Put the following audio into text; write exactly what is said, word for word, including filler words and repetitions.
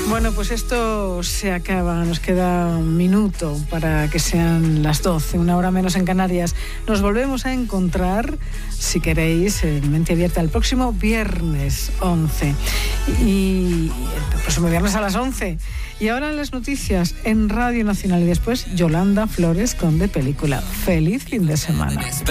Bueno, pues esto se acaba, nos queda un minuto para que sean las doce, una hora menos en Canarias. Nos volvemos a encontrar, si queréis, en Mente Abierta el próximo viernes once. Y el próximo viernes a las once. Y ahora las noticias en Radio Nacional y después Yolanda Flores con De Película. Feliz fin de semana.